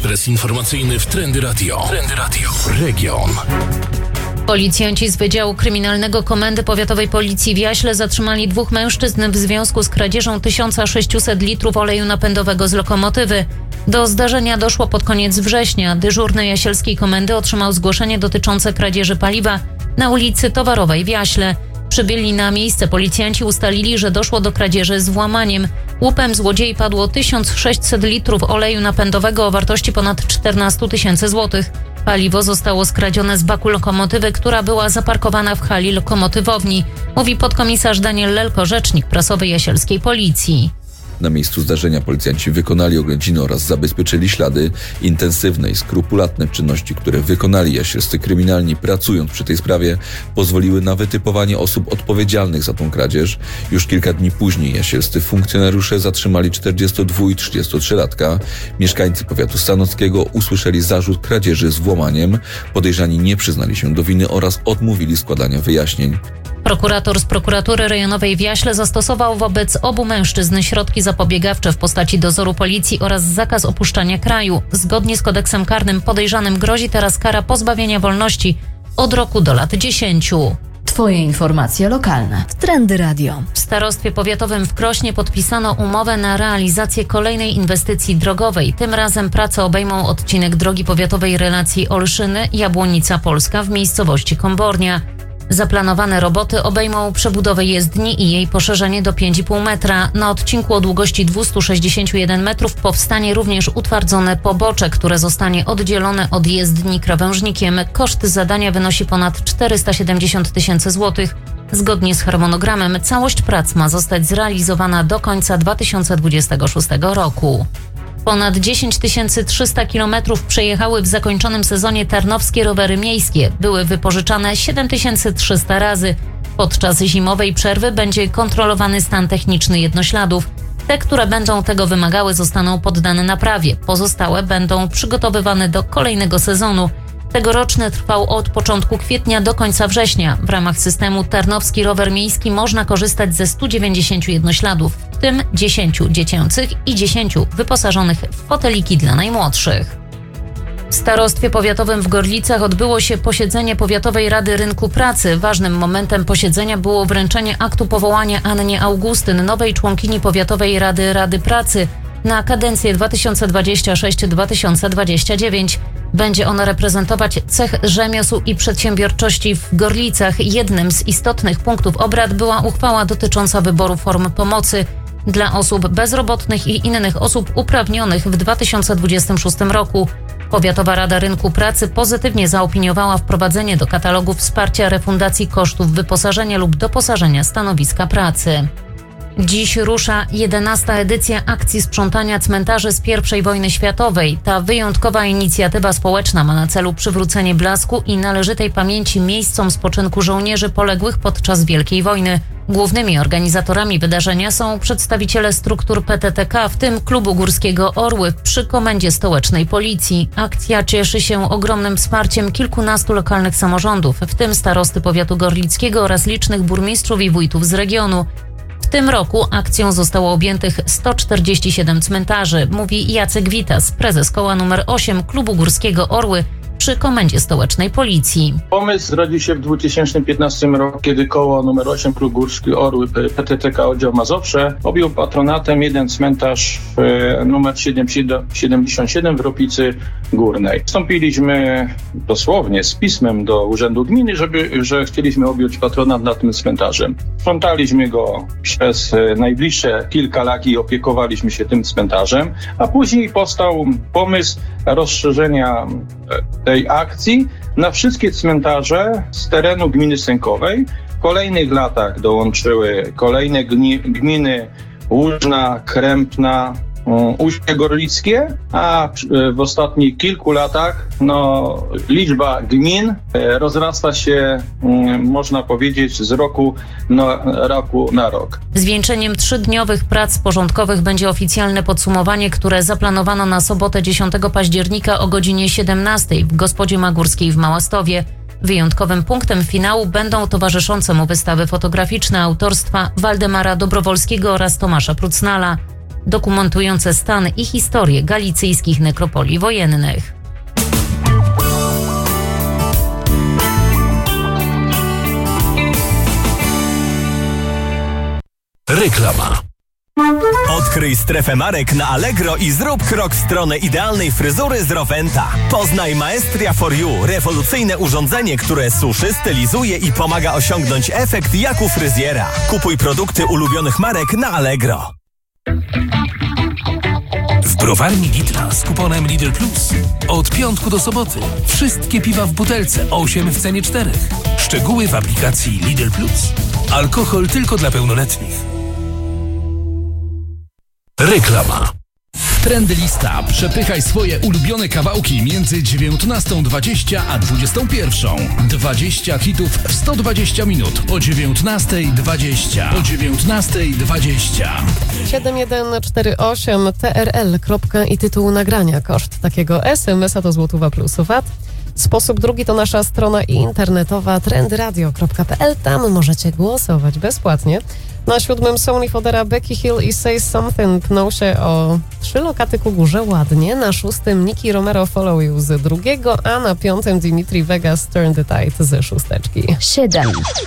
Ekspres informacyjny w Trendy Radio. Trendy Radio. Region. Policjanci z Wydziału Kryminalnego Komendy Powiatowej Policji w Jaśle zatrzymali 2 mężczyzn w związku z kradzieżą 1600 litrów oleju napędowego z lokomotywy. Do zdarzenia doszło pod koniec września. Dyżurny Jasielskiej Komendy otrzymał zgłoszenie dotyczące kradzieży paliwa na ulicy Towarowej w Jaśle. Przybyli na miejsce policjanci ustalili, że doszło do kradzieży z włamaniem. Łupem złodziei padło 1600 litrów oleju napędowego o wartości ponad 14 000 złotych. Paliwo zostało skradzione z baku lokomotywy, która była zaparkowana w hali lokomotywowni, mówi podkomisarz Daniel Lelko, rzecznik prasowy Jasielskiej Policji. Na miejscu zdarzenia policjanci wykonali oględziny oraz zabezpieczyli ślady. Intensywne i skrupulatne czynności, które wykonali jasielscy kryminalni, pracując przy tej sprawie, pozwoliły na wytypowanie osób odpowiedzialnych za tą kradzież. Już kilka dni później jasielscy funkcjonariusze zatrzymali 42 i 33-latka. Mieszkańcy powiatu sanockiego usłyszeli zarzut kradzieży z włamaniem. Podejrzani nie przyznali się do winy oraz odmówili składania wyjaśnień. Prokurator z prokuratury rejonowej w Jaśle zastosował wobec obu mężczyzn środki zapobiegawcze w postaci dozoru policji oraz zakaz opuszczania kraju. Zgodnie z kodeksem karnym podejrzanym grozi teraz kara pozbawienia wolności od roku do lat 10. Twoje informacje lokalne w Trendy Radio. W starostwie powiatowym w Krośnie podpisano umowę na realizację kolejnej inwestycji drogowej. Tym razem prace obejmą odcinek drogi powiatowej relacji Olszyny-Jabłonica Polska w miejscowości Kombornia. Zaplanowane roboty obejmą przebudowę jezdni i jej poszerzenie do 5,5 metra. Na odcinku o długości 261 metrów powstanie również utwardzone pobocze, które zostanie oddzielone od jezdni krawężnikiem. Koszt zadania wynosi ponad 470 000 złotych. Zgodnie z harmonogramem całość prac ma zostać zrealizowana do końca 2026 roku. Ponad 10 300 kilometrów przejechały w zakończonym sezonie tarnowskie rowery miejskie. Były wypożyczane 7300 razy. Podczas zimowej przerwy będzie kontrolowany stan techniczny jednośladów. Te, które będą tego wymagały, zostaną poddane naprawie. Pozostałe będą przygotowywane do kolejnego sezonu. Tegoroczny trwał od początku kwietnia do końca września. W ramach systemu Tarnowski Rower Miejski można korzystać ze 190 jednośladów, w tym 10 dziecięcych i 10 wyposażonych w foteliki dla najmłodszych. W starostwie powiatowym w Gorlicach odbyło się posiedzenie Powiatowej Rady Rynku Pracy. Ważnym momentem posiedzenia było wręczenie aktu powołania Annie Augustyn, nowej członkini Powiatowej Rady Pracy na kadencję 2026-2029. Będzie ona reprezentować cech rzemiosł i przedsiębiorczości w Gorlicach. Jednym z istotnych punktów obrad była uchwała dotycząca wyboru form pomocy dla osób bezrobotnych i innych osób uprawnionych w 2026 roku. Powiatowa Rada Rynku Pracy pozytywnie zaopiniowała wprowadzenie do katalogu wsparcia refundacji kosztów wyposażenia lub doposażenia stanowiska pracy. Dziś rusza 11. edycja akcji sprzątania cmentarzy z I wojny światowej. Ta wyjątkowa inicjatywa społeczna ma na celu przywrócenie blasku i należytej pamięci miejscom spoczynku żołnierzy poległych podczas Wielkiej Wojny. Głównymi organizatorami wydarzenia są przedstawiciele struktur PTTK, w tym Klubu Górskiego Orły przy Komendzie Stołecznej Policji. Akcja cieszy się ogromnym wsparciem kilkunastu lokalnych samorządów, w tym starosty powiatu gorlickiego oraz licznych burmistrzów i wójtów z regionu. W tym roku akcją zostało objętych 147 cmentarzy, mówi Jacek Witas, prezes koła nr 8 Klubu Górskiego Orły przy Komendzie Stołecznej Policji. Pomysł zrodził się w 2015 roku, kiedy koło nr 8 Klub Górski Orły PTTK Oddział Mazowsze objął patronatem jeden cmentarz nr 77 w Ropicy Górnej. Wstąpiliśmy dosłownie z pismem do Urzędu Gminy, że chcieliśmy objąć patronat nad tym cmentarzem. Sprzątaliśmy go przez najbliższe kilka lat i opiekowaliśmy się tym cmentarzem, a później powstał pomysł rozszerzenia tej akcji na wszystkie cmentarze z terenu gminy Sękowej. W kolejnych latach dołączyły kolejne gminy Łużna, Krępna, Ujście Gorlickie, a w ostatnich kilku latach liczba gmin rozrasta się, można powiedzieć, z roku na rok. Zwieńczeniem 3-dniowych prac porządkowych będzie oficjalne podsumowanie, które zaplanowano na sobotę 10 października o godzinie 17 w Gospodzie Magórskiej w Małastowie. Wyjątkowym punktem finału będą towarzyszące mu wystawy fotograficzne autorstwa Waldemara Dobrowolskiego oraz Tomasza Prucnala. dokumentujące stan i historię galicyjskich nekropolii wojennych. Reklama. Odkryj strefę marek na Allegro i zrób krok w stronę idealnej fryzury z Rowenta. Poznaj Maestria for You, rewolucyjne urządzenie, które suszy, stylizuje i pomaga osiągnąć efekt jak u fryzjera. Kupuj produkty ulubionych marek na Allegro. W browarni Lidla z kuponem Lidl Plus od piątku do soboty wszystkie piwa w butelce 8 w cenie 4. Szczegóły w aplikacji Lidl Plus. Alkohol tylko dla pełnoletnich. Reklama. Trendy Lista. Przepychaj swoje ulubione kawałki między 19:20 a 21:00. 20 hitów w 120 minut o 19:20. 7148 TRL. I tytuł nagrania. Koszt takiego SMS-a to złotówka plus VAT. Sposób drugi to nasza strona internetowa trendradio.pl. Tam możecie głosować bezpłatnie. Na 7. Sony Fodera Becky Hill i Say Something pną się o 3 lokaty ku górze ładnie. Na 6. Nicky Romero Follow You z 2, a na 5. Dimitri Vegas Turn the Tide ze 6. 7.